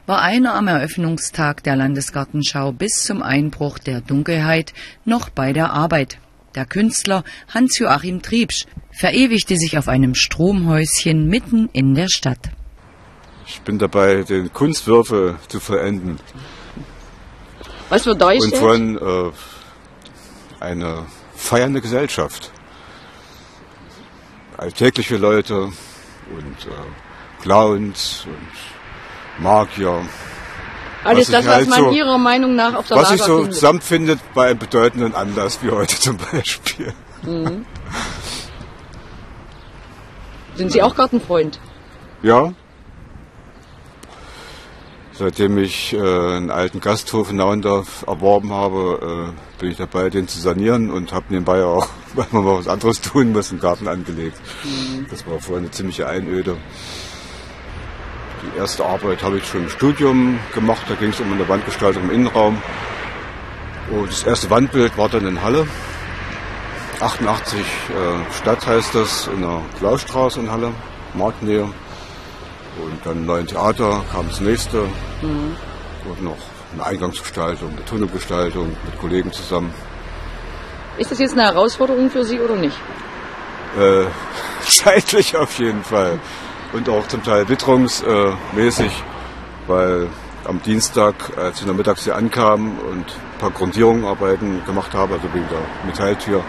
war einer am Eröffnungstag der Landesgartenschau bis zum Einbruch der Dunkelheit noch bei der Arbeit. Der Künstler Hans-Joachim Triebsch verewigte sich auf einem Stromhäuschen mitten in der Stadt. Ich bin dabei, den Kunstwürfel zu vollenden. Was wird dargestellt? Und von eine feiernde Gesellschaft. Alltägliche Leute und Clowns und Magier. Alles das, was man Ihrer Meinung nach auf der Lager findet. Was sich so zusammenfindet bei einem bedeutenden Anlass wie heute zum Beispiel. Mhm. Sind Sie auch Gartenfreund? Ja. Seitdem ich einen alten Gasthof in Nauendorf erworben habe, bin ich dabei, den zu sanieren und habe nebenbei auch, weil man mal was anderes tun muss, einen Garten angelegt. Mhm. Das war vorher eine ziemliche Einöde. Die erste Arbeit habe ich schon im Studium gemacht, da ging es um eine Wandgestaltung im Innenraum. Und das erste Wandbild war dann in Halle. 88 Stadt heißt das, in der Klausstraße in Halle, Marktnähe. Und dann im neuen Theater kam das nächste. Mhm. Und noch eine Eingangsgestaltung, eine Tunnelgestaltung mit Kollegen zusammen. Ist das jetzt eine Herausforderung für Sie oder nicht? Zeitlich auf jeden Fall. Und auch zum Teil witterungsmäßig, weil am Dienstag, als ich in der Mittags hier ankam und ein paar Grundierungsarbeiten gemacht habe, also wegen der Metalltür,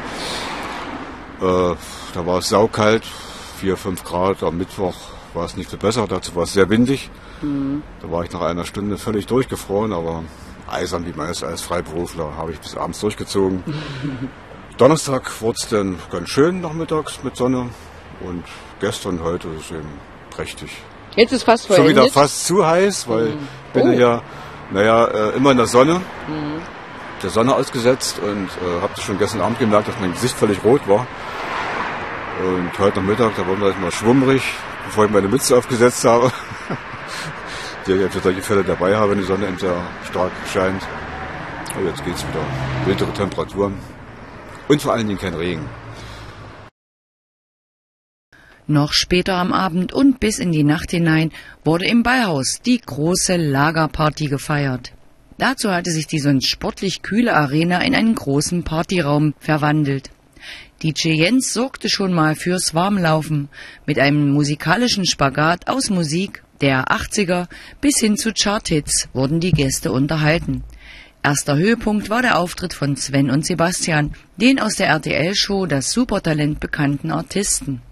da war es saukalt, 4-5 Grad. Am Mittwoch war es nicht viel besser, dazu war es sehr windig. Mhm. Da war ich nach einer Stunde völlig durchgefroren, aber eisern wie man ist als Freiberufler, habe ich bis abends durchgezogen. Donnerstag wurde es dann ganz schön nachmittags mit Sonne und gestern und heute ist es eben prächtig. Jetzt ist fast vollendet. Schon wieder fast zu heiß, weil ich bin ja immer in der Sonne, der Sonne ausgesetzt und habe das schon gestern Abend gemerkt, dass mein Gesicht völlig rot war. Und heute Nachmittag, da wurde ich mal schwummrig, bevor ich meine Mütze aufgesetzt habe, die ich für solche Fälle dabei habe, wenn die Sonne sehr stark scheint. Aber jetzt geht es wieder. Mildere Temperaturen und vor allen Dingen kein Regen. Noch später am Abend und bis in die Nacht hinein wurde im Ballhaus die große Lagerparty gefeiert. Dazu hatte sich die sonst sportlich kühle Arena in einen großen Partyraum verwandelt. DJ Jens sorgte schon mal fürs Warmlaufen mit einem musikalischen Spagat aus Musik der 80er bis hin zu Charthits wurden die Gäste unterhalten. Erster Höhepunkt war der Auftritt von Sven und Sebastian, den aus der RTL-Show Das Supertalent bekannten Artisten.